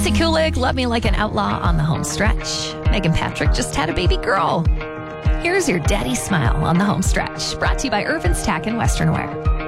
Kelsey Kulik, Love Me Like an Outlaw on the home stretch. Megan Patrick just had a baby girl. Here's your daddy smile on the home stretch, brought to you by Irvin's Tack and Western Wear.